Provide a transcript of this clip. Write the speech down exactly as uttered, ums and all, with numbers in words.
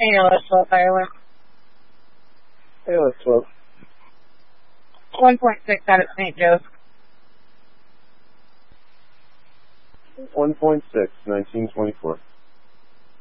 Taylor Slope, Iowa. Taylor Slope. one point six out of Saint Joe's. one point six, nineteen twenty-four.